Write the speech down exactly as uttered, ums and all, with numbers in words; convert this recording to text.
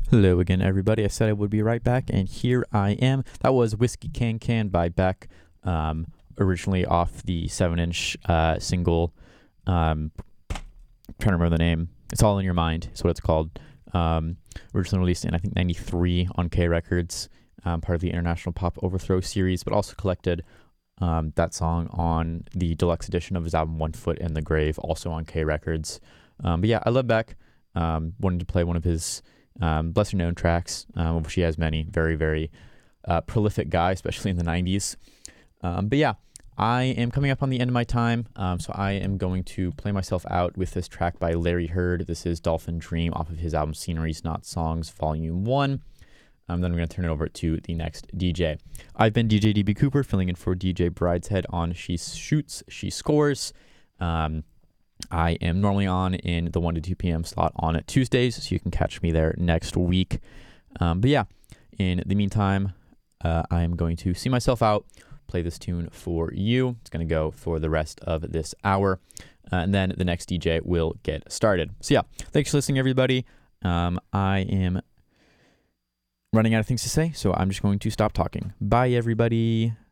Hello again, everybody. I said I would be right back, and here I am. That was Whiskey Can Can by Beck, um, originally off the seven-inch uh, single. Um, I'm trying to remember the name. It's All in Your Mind is what it's called. Um, originally released in, I think, ninety-three on K Records, um, part of the International Pop Overthrow series, but also collected um, that song on the deluxe edition of his album One Foot in the Grave, also on K Records. Um, but yeah, I love Beck. Um, wanted to play one of his Um, lesser known tracks, um, which he has many. Very, very uh, prolific guy, especially in the nineties. Um, but yeah, I am coming up on the end of my time, um, so I am going to play myself out with this track by Larry Heard. This is Dolphin Dream off of his album Sceneries Not Songs Volume one. Um, then I'm going to turn it over to the next D J. I've been D J D B Cooper, filling in for D J Brideshead on She Shoots, She Scores. Um, I am normally on in the one to two p.m. slot on Tuesdays, so you can catch me there next week. Um, but yeah, in the meantime, uh, I am going to see myself out, play this tune for you. It's going to go for the rest of this hour, uh, and then the next D J will get started. So yeah, thanks for listening, everybody. Um, I am running out of things to say, so I'm just going to stop talking. Bye, everybody.